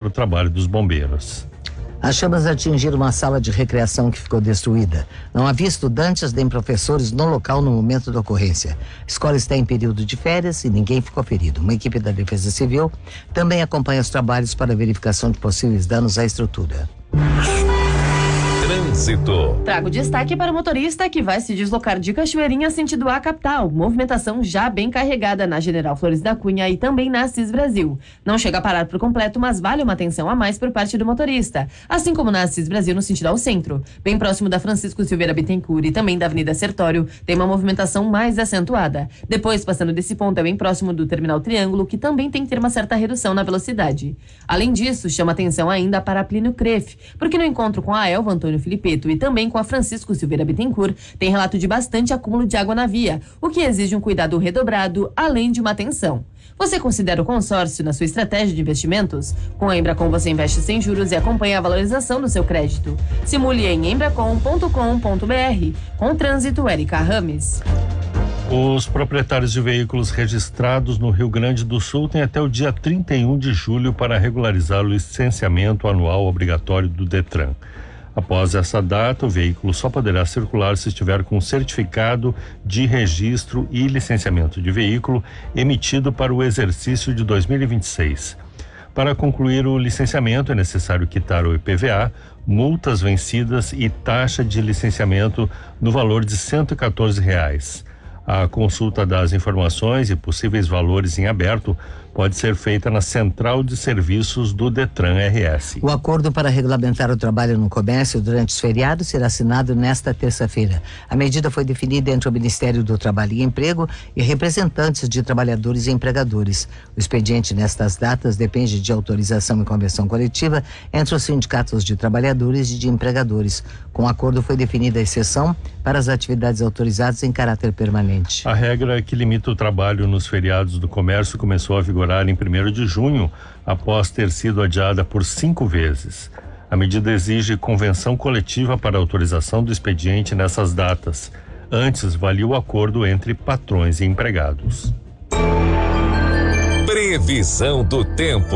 o trabalho dos bombeiros. As chamas atingiram uma sala de recreação que ficou destruída. Não havia estudantes nem professores no local no momento da ocorrência. A escola está em período de férias e ninguém ficou ferido. Uma equipe da Defesa Civil também acompanha os trabalhos para a verificação de possíveis danos à estrutura. Trânsito. Trago destaque para o motorista que vai se deslocar de Cachoeirinha sentido à capital. Movimentação já bem carregada na General Flores da Cunha e também na Assis Brasil. Não chega a parar por completo, mas vale uma atenção a mais por parte do motorista. Assim como na Assis Brasil no sentido ao centro. Bem próximo da Francisco Silveira Bittencourt e também da Avenida Sertório, tem uma movimentação mais acentuada. Depois, passando desse ponto, é bem próximo do Terminal Triângulo, que também tem que ter uma certa redução na velocidade. Além disso, chama atenção ainda para a Plínio Crefe, porque no encontro com a Elva Antônio Filipeto e também com a Francisco Silveira Bittencourt, tem relato de bastante acúmulo de água na via, o que exige um cuidado redobrado, além de uma atenção. Você considera o consórcio na sua estratégia de investimentos? Com a Embracon você investe sem juros e acompanha a valorização do seu crédito. Simule em embracon.com.br. Com o trânsito, Érica Rames. Os proprietários de veículos registrados no Rio Grande do Sul têm até o dia 31 de julho para regularizar o licenciamento anual obrigatório do Detran. Após essa data, o veículo só poderá circular se estiver com certificado de registro e licenciamento de veículo emitido para o exercício de 2026. Para concluir o licenciamento, é necessário quitar o IPVA, multas vencidas e taxa de licenciamento no valor de R$ 114. A consulta das informações e possíveis valores em aberto pode ser feita na Central de Serviços do Detran RS. O acordo para regulamentar o trabalho no comércio durante os feriados será assinado nesta terça-feira. A medida foi definida entre o Ministério do Trabalho e Emprego e representantes de trabalhadores e empregadores. O expediente nestas datas depende de autorização e convenção coletiva entre os sindicatos de trabalhadores e de empregadores. Com o acordo foi definida a exceção para as atividades autorizadas em caráter permanente. A regra que limita o trabalho nos feriados do comércio começou a vigorar em 1º de junho, após ter sido adiada por 5 vezes. A medida exige convenção coletiva para autorização do expediente nessas datas. Antes, valia o acordo entre patrões e empregados. Previsão do tempo.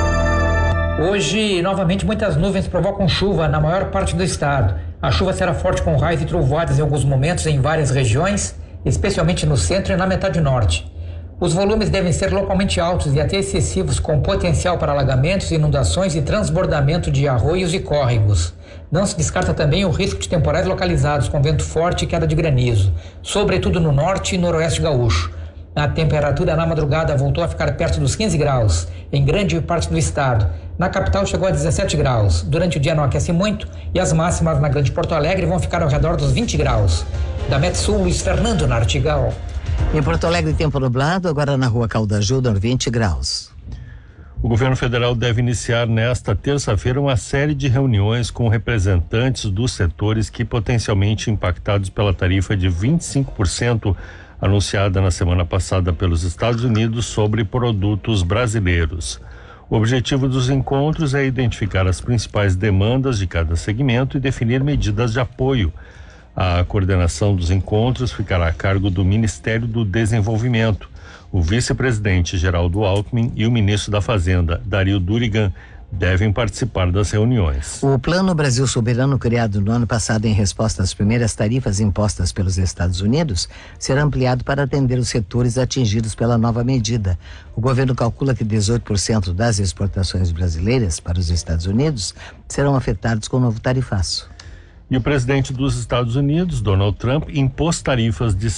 Hoje, novamente, muitas nuvens provocam chuva na maior parte do estado. A chuva será forte com raios e trovoadas em alguns momentos em várias regiões, especialmente no centro e na metade norte. Os volumes devem ser localmente altos e até excessivos, com potencial para alagamentos, inundações e transbordamento de arroios e córregos. Não se descarta também o risco de temporais localizados, com vento forte e queda de granizo, sobretudo no norte e noroeste gaúcho. A temperatura na madrugada voltou a ficar perto dos 15 graus, em grande parte do estado. Na capital chegou a 17 graus. Durante o dia não aquece muito e as máximas na Grande Porto Alegre vão ficar ao redor dos 20 graus. Da Metsul, Luiz Fernando Nartigal. Em Porto Alegre, tempo nublado, agora na rua Caldajudor, 20 graus. O governo federal deve iniciar nesta terça-feira uma série de reuniões com representantes dos setores que potencialmente impactados pela tarifa de 25% anunciada na semana passada pelos Estados Unidos sobre produtos brasileiros. O objetivo dos encontros é identificar as principais demandas de cada segmento e definir medidas de apoio. A coordenação dos encontros ficará a cargo do Ministério do Desenvolvimento. O vice-presidente Geraldo Alckmin e o ministro da Fazenda, Dario Durigan, devem participar das reuniões. O Plano Brasil Soberano, criado no ano passado em resposta às primeiras tarifas impostas pelos Estados Unidos, será ampliado para atender os setores atingidos pela nova medida. O governo calcula que 18% das exportações brasileiras para os Estados Unidos serão afetados com o novo tarifaço. E o presidente dos Estados Unidos, Donald Trump, impôs tarifas de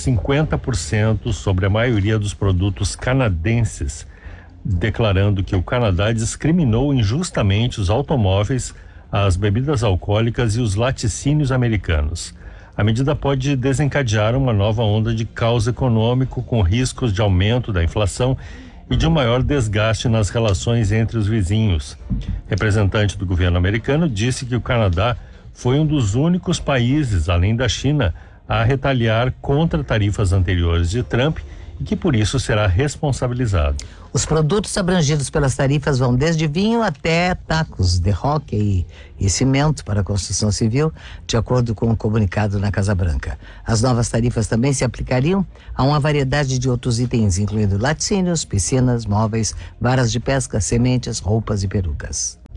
50% sobre a maioria dos produtos canadenses, declarando que o Canadá discriminou injustamente os automóveis, as bebidas alcoólicas e os laticínios americanos. A medida pode desencadear uma nova onda de caos econômico com riscos de aumento da inflação e de um maior desgaste nas relações entre os vizinhos. Representante do governo americano disse que o Canadá foi um dos únicos países, além da China, a retaliar contra tarifas anteriores de Trump e que por isso será responsabilizado. Os produtos abrangidos pelas tarifas vão desde vinho até tacos de hóquei e cimento para a construção civil, de acordo com o comunicado na Casa Branca. As novas tarifas também se aplicariam a uma variedade de outros itens, incluindo laticínios, piscinas, móveis, varas de pesca, sementes, roupas e perucas.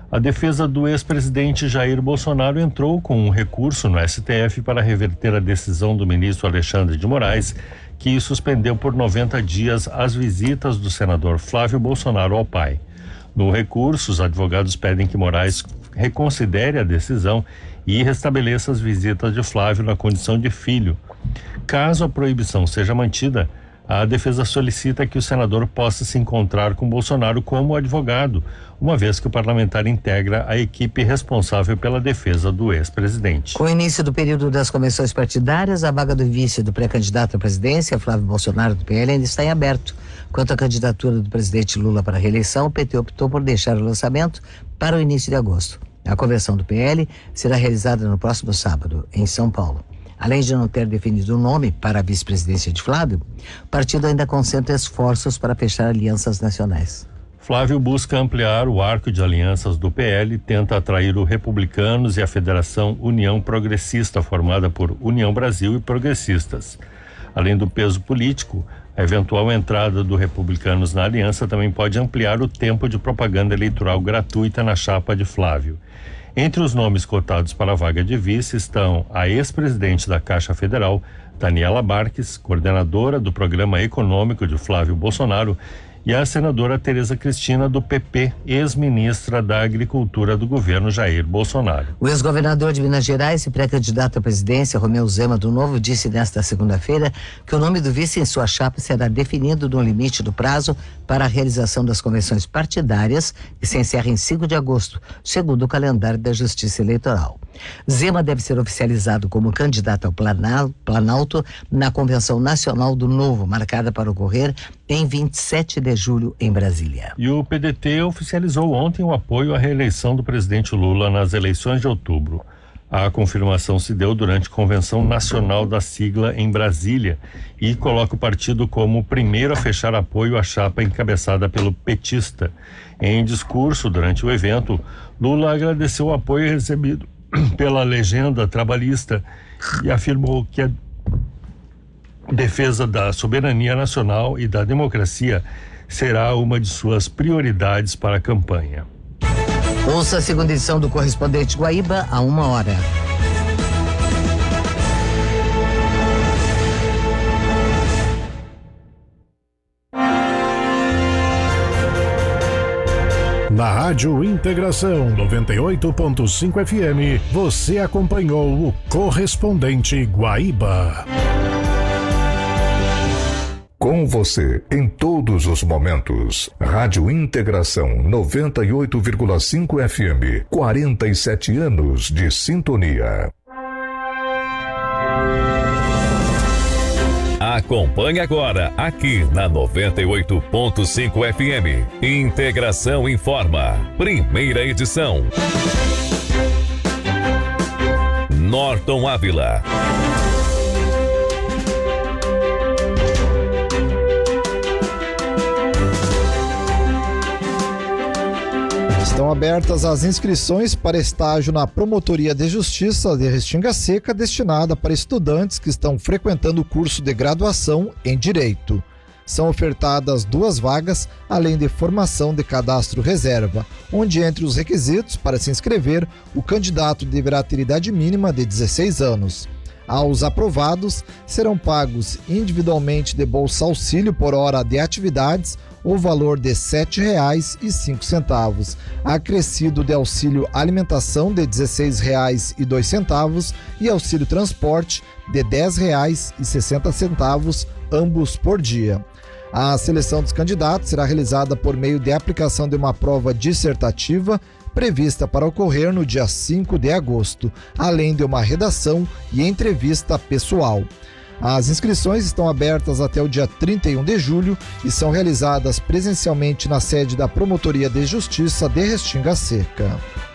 A defesa do ex-presidente Jair Bolsonaro entrou com um recurso no STF para reverter a decisão do ministro Alexandre de Moraes, que suspendeu por 90 dias as visitas do senador Flávio Bolsonaro ao pai. No recurso, os advogados pedem que Moraes reconsidere a decisão e restabeleça as visitas de Flávio na condição de filho. Caso a proibição seja mantida, a defesa solicita que o senador possa se encontrar com Bolsonaro como advogado, uma vez que o parlamentar integra a equipe responsável pela defesa do ex-presidente. Com o início do período das convenções partidárias, a vaga do vice do pré-candidato à presidência, Flávio Bolsonaro, do PL, ainda está em aberto. Quanto à candidatura do presidente Lula para a reeleição, o PT optou por deixar o lançamento para o início de agosto. A convenção do PL será realizada no próximo sábado, em São Paulo. Além de não ter definido o nome para a vice-presidência de Flávio, o partido ainda concentra esforços para fechar alianças nacionais. Flávio busca ampliar o arco de alianças do PL, tenta atrair os republicanos e a Federação União Progressista, formada por União Brasil e Progressistas. Além do peso político, a eventual entrada do Republicanos na aliança também pode ampliar o tempo de propaganda eleitoral gratuita na chapa de Flávio. Entre os nomes cotados para a vaga de vice estão a ex-presidente da Caixa Federal, Daniela Marques, coordenadora do Programa Econômico de Flávio Bolsonaro, e a senadora Tereza Cristina, do PP, ex-ministra da Agricultura do governo Jair Bolsonaro. O ex-governador de Minas Gerais e pré-candidato à presidência, Romeu Zema do Novo, disse nesta segunda-feira que o nome do vice em sua chapa será definido no limite do prazo para a realização das convenções partidárias, que se encerra em 5 de agosto, segundo o calendário da Justiça Eleitoral. Zema deve ser oficializado como candidato ao Planalto na Convenção Nacional do Novo, marcada para ocorrer em 27 de julho em Brasília. E o PDT oficializou ontem o apoio à reeleição do presidente Lula nas eleições de outubro. A confirmação se deu durante a Convenção Nacional da sigla em Brasília e coloca o partido como o primeiro a fechar apoio à chapa encabeçada pelo petista. Em discurso durante o evento, Lula agradeceu o apoio recebido pela legenda trabalhista e afirmou que a defesa da soberania nacional e da democracia será uma de suas prioridades para a campanha. Ouça a segunda edição do Correspondente Guaíba a 1h. Na Rádio Integração 98.5 FM, você acompanhou o Correspondente Guaíba. Com você em todos os momentos. Rádio Integração 98,5 FM. 47 anos de sintonia. Acompanhe agora, aqui na 98.5 FM. Integração Informa. Primeira edição. Norton Ávila. Estão abertas as inscrições para estágio na Promotoria de Justiça de Restinga Seca, destinada para estudantes que estão frequentando o curso de graduação em Direito. São ofertadas 2 vagas, além de formação de cadastro reserva, onde entre os requisitos para se inscrever, o candidato deverá ter idade mínima de 16 anos. Aos aprovados, serão pagos individualmente de bolsa auxílio por hora de atividades o valor de R$ 7,05, acrescido de auxílio alimentação de R$ 16,02 e auxílio transporte de R$ 10,60, ambos por dia. A seleção dos candidatos será realizada por meio de aplicação de uma prova dissertativa prevista para ocorrer no dia 5 de agosto, além de uma redação e entrevista pessoal. As inscrições estão abertas até o dia 31 de julho e são realizadas presencialmente na sede da Promotoria de Justiça de Restinga Seca.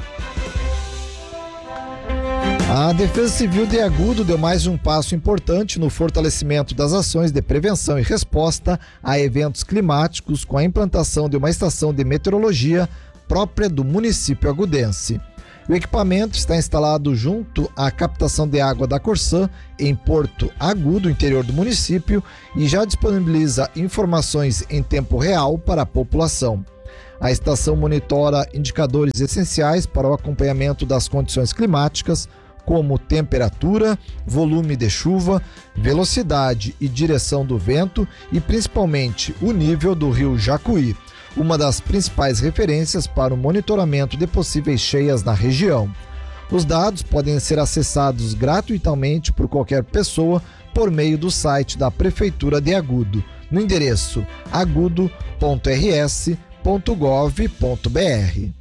A Defesa Civil de Agudo deu mais um passo importante no fortalecimento das ações de prevenção e resposta a eventos climáticos com a implantação de uma estação de meteorologia própria do município agudense. O equipamento está instalado junto à captação de água da Corsã, em Porto Agudo, interior do município, e já disponibiliza informações em tempo real para a população. A estação monitora indicadores essenciais para o acompanhamento das condições climáticas, como temperatura, volume de chuva, velocidade e direção do vento e principalmente o nível do rio Jacuí, uma das principais referências para o monitoramento de possíveis cheias na região. Os dados podem ser acessados gratuitamente por qualquer pessoa por meio do site da Prefeitura de Agudo, no endereço agudo.rs.gov.br.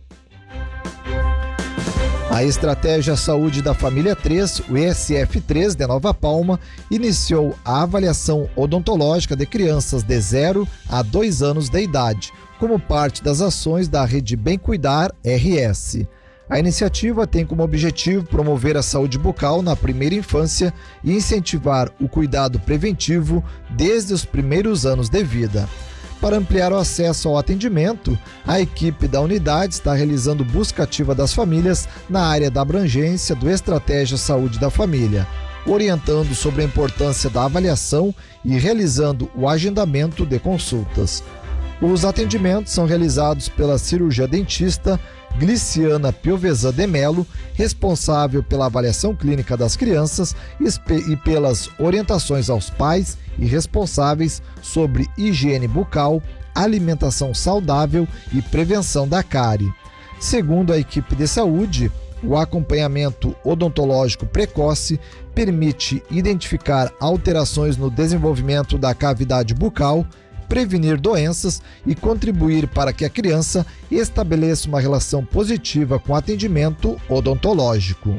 A Estratégia Saúde da Família 3, o ESF3 de Nova Palma, iniciou a avaliação odontológica de crianças de 0 a 2 anos de idade, como parte das ações da Rede Bem Cuidar RS. A iniciativa tem como objetivo promover a saúde bucal na primeira infância e incentivar o cuidado preventivo desde os primeiros anos de vida. Para ampliar o acesso ao atendimento, a equipe da unidade está realizando busca ativa das famílias na área da abrangência do Estratégia Saúde da Família, orientando sobre a importância da avaliação e realizando o agendamento de consultas. Os atendimentos são realizados pela cirurgia dentista Gliciana Piovesan de Melo, responsável pela avaliação clínica das crianças e pelas orientações aos pais e responsáveis sobre higiene bucal, alimentação saudável e prevenção da cárie. Segundo a equipe de saúde, o acompanhamento odontológico precoce permite identificar alterações no desenvolvimento da cavidade bucal, prevenir doenças e contribuir para que a criança estabeleça uma relação positiva com o atendimento odontológico.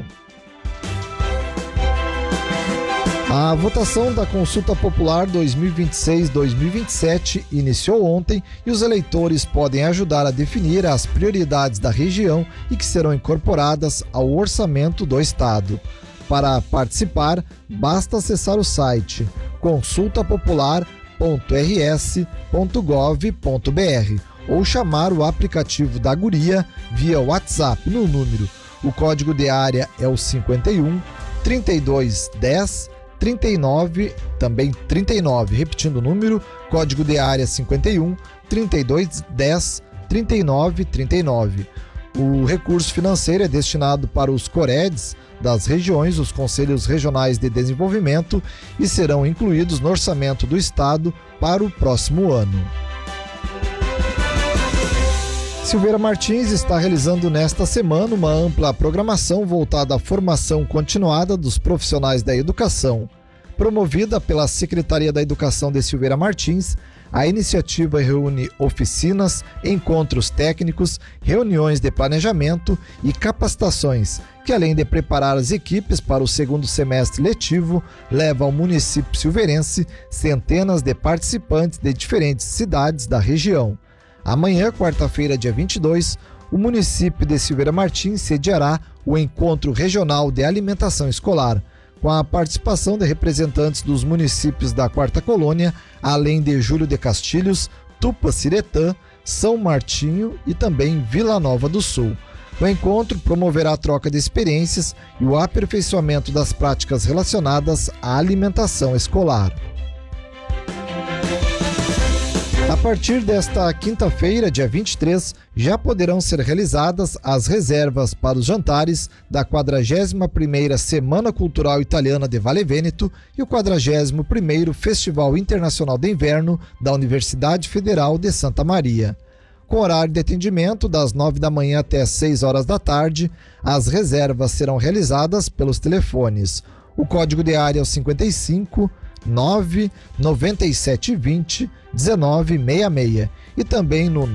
A votação da Consulta Popular 2026-2027 iniciou ontem e os eleitores podem ajudar a definir as prioridades da região e que serão incorporadas ao orçamento do Estado. Para participar, basta acessar o site consultapopular.rs.gov.br ou chamar o aplicativo da Guria via WhatsApp no número. O código de área é o 51 3210 39, também 39, repetindo o número, código de área 51 3210 39 39. O recurso financeiro é destinado para os COREDs das regiões, os Conselhos Regionais de Desenvolvimento, e serão incluídos no orçamento do Estado para o próximo ano. Silveira Martins está realizando nesta semana uma ampla programação voltada à formação continuada dos profissionais da educação. Promovida pela Secretaria da Educação de Silveira Martins, a iniciativa reúne oficinas, encontros técnicos, reuniões de planejamento e capacitações, que além de preparar as equipes para o segundo semestre letivo, leva ao município silveirense centenas de participantes de diferentes cidades da região. Amanhã, quarta-feira, dia 22, o município de Silveira Martins sediará o Encontro Regional de Alimentação Escolar, com a participação de representantes dos municípios da Quarta Colônia, além de Júlio de Castilhos, Tupaciretã, São Martinho e também Vila Nova do Sul. O encontro promoverá a troca de experiências e o aperfeiçoamento das práticas relacionadas à alimentação escolar. A partir desta quinta-feira, dia 23, já poderão ser realizadas as reservas para os jantares da 41ª Semana Cultural Italiana de Vale Vêneto e o 41º Festival Internacional de Inverno da Universidade Federal de Santa Maria. Com horário de atendimento das 9 da manhã até as 6 horas da tarde, as reservas serão realizadas pelos telefones. O código de área é o 55 99720 1966 e também no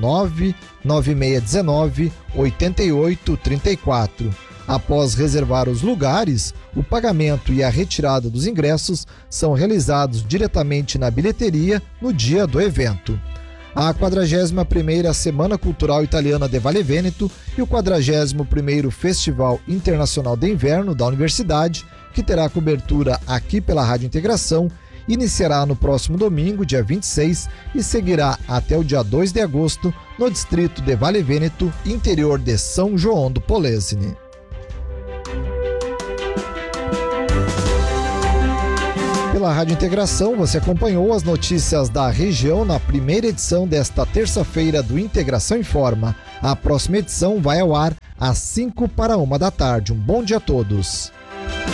99619 8834. Após reservar os lugares, o pagamento e a retirada dos ingressos são realizados diretamente na bilheteria no dia do evento. A 41ª Semana Cultural Italiana de Vale Vêneto e o 41º Festival Internacional de Inverno da Universidade, que terá cobertura aqui pela Rádio Integração, iniciará no próximo domingo, dia 26, e seguirá até o dia 2 de agosto no distrito de Vale Vêneto, interior de São João do Polesine. pela Rádio Integração, você acompanhou as notícias da região na primeira edição desta terça-feira do Integração Informa. A próxima edição vai ao ar às 1:55 da tarde. Um bom dia a todos.